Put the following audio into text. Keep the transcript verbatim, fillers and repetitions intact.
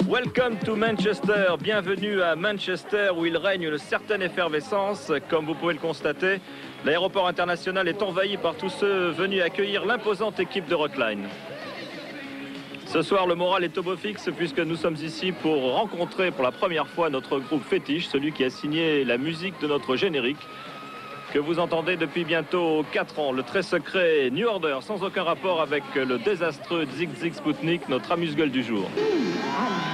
Welcome to Manchester, bienvenue à Manchester où il règne une certaine effervescence. Comme vous pouvez le constater, l'aéroport international est envahi par tous ceux venus accueillir l'imposante équipe de Rockline. Ce soir, le moral est au beau fixe puisque nous sommes ici pour rencontrer pour la première fois notre groupe fétiche, celui qui a signé la musique de notre générique, que vous entendez depuis bientôt quatre ans, le très secret New Order, sans aucun rapport avec le désastreux Zig Zig Sputnik, notre amuse-gueule du jour.